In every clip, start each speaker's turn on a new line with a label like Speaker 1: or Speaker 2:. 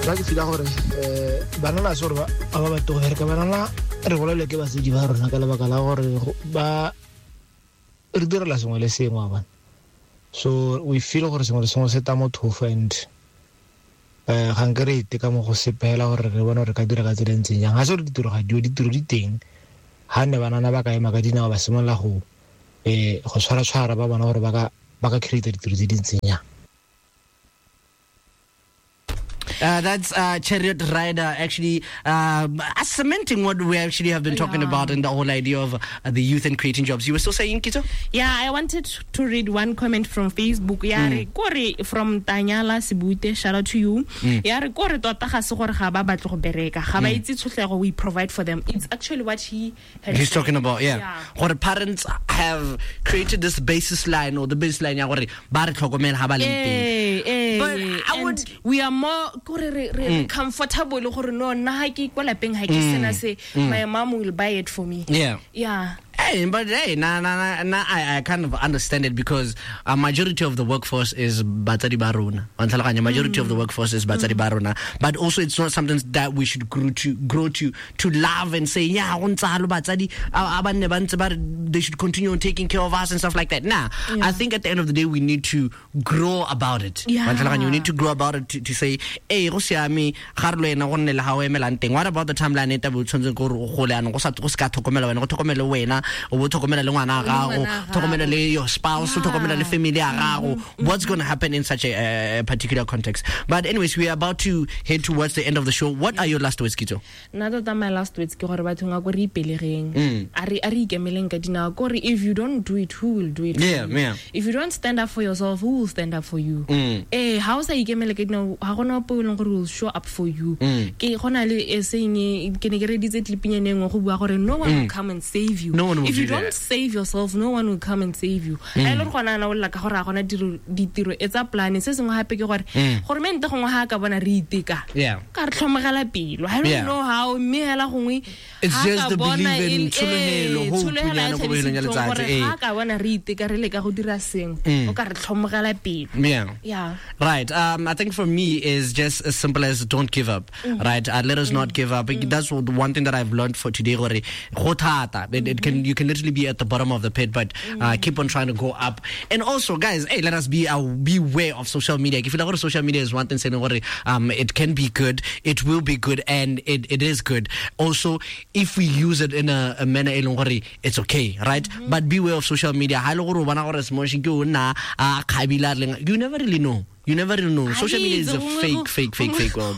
Speaker 1: ke fila gore banana sore ba batho go hereka banana re bolele ke basedi ba rona ka lebaka la gore ba re direla sengwe le sengwe ba. So we feel gore sengwe le sengwe se ta mo thofu and ga nkere ite ka mo go sepela gore re bona re ka dira ka tsela ntseng jang. Ga se re ditiro ga ditiro di teng ha ne banana ba ka ema ka dinao ba semolla go tshwara ba bona gore ba ka create ditiro tse di ntseng jang.
Speaker 2: That's Chariot Rider actually cementing what we actually have been talking about and the whole idea of the youth and creating jobs. You were still saying, Kito?
Speaker 3: Yeah, I wanted to read one comment from Facebook. Yare kore from Tanyala Sibute, shout out to you. Yare kore tota ga se gore ga ba batlo go bereka. Ga ba itse tshotlego we provide for them. It's actually what he's
Speaker 2: talking about, yeah. Gore parents have created this baseline or the baseline ya gore ba re tlhokomela ha ba le teng.
Speaker 3: But we are more comfortable gore no nna ha ke kwa lapeng ha ke sena se my mom will buy it for me. Yeah.
Speaker 2: Hey, but I kind of understand it because a majority of the workforce is Batsadi Barona. Majority of the workforce is Batsadi Barona. But also it's not something that we should grow to love and say, yeah, they should continue on taking care of us and stuff like that. I think at the end of the day we need to grow about it. You need to grow about it to say, hey, what about the timeline o tlhokomela le ngwana gago tlhokomela le your spouse tlhokomela le family ya gago. What's going to happen in such a particular context? But anyways, we are about to head towards the end of the show. What are your last words, Kito?
Speaker 3: Nada my last words ke gore batho nga go re ipelegeng ari ikemeleng ka dina gore if you don't do it, who will do it for you? If you don't stand up for yourself, who will stand up for you? How sa ikemele ka dina ha gona po ile gore will show up for you. Ke gona le eseng ke ne ke re ditse clipinyaneng go bua gore no one will come and save you. If you don't save yourself, no one will come and save you. I don't gona na olla ka gore gona ditiro etsa plan se sengwe hape ke gore mente gongwe ha ka bona re iteka ka re tlhomagala pelo. I don't know how me hela gongwe
Speaker 2: it's just the belief in tshulehelo ho punyana go beleng ya letsatsi
Speaker 3: ha ka bona re iteka re le ka go dira seng o ka re tlhomagala pelo.
Speaker 2: Right. I think for me is just as simple as don't give up. Right. Let us not give up. That's one thing that I've learned for today. You can literally be at the bottom of the pit, but keep on trying to go up. And also, guys, hey, let us be aware of social media. If you know what social media is one thing, saying it can be good, it will be good, and it is good. Also, if we use it in a manner, it's okay, right? But beware of social media. You never really know. You never know. Social media is a fake world.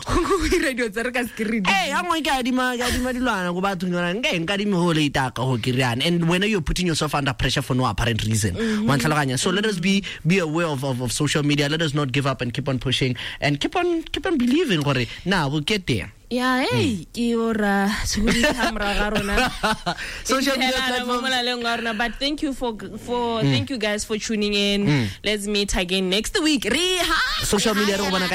Speaker 2: And when you're putting yourself under pressure for no apparent reason. So let us be aware of social media. Let us not give up and keep on pushing and keep on believing. Now we'll get there.
Speaker 3: Yeah, hey, social media platforms. But thank you thank you guys for tuning in. Let's meet again next week.
Speaker 2: Social media
Speaker 3: on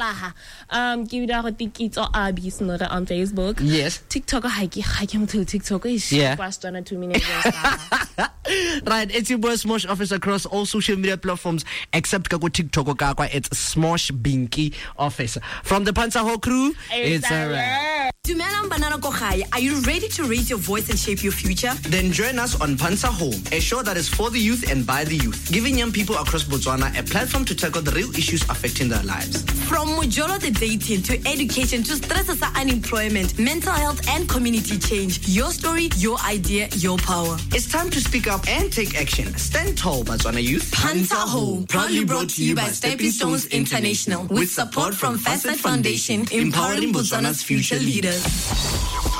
Speaker 3: Facebook.
Speaker 2: Yes.
Speaker 3: TikTok TikTok is 2 minutes.
Speaker 2: Right, it's your boy Smosh Office across all social media platforms except TikTok. It's Smosh Binky Office. From the Panza Ho crew, it's
Speaker 4: Dumelang Banana Kogai, are you ready to raise your voice and shape your future?
Speaker 2: Then join us on Panza Home, a show that is for the youth and by the youth, giving young people across Botswana a platform to tackle the real issues affecting their lives.
Speaker 4: From Mojolo the dating to education to stress as unemployment, mental health and community change. Your story, your idea, your power.
Speaker 2: It's time to speak up and take action. Stand tall, Botswana youth.
Speaker 4: Panza Home, proudly brought to you by Stepping Stones International with support from Facet Foundation, empowering Botswana's future leaders.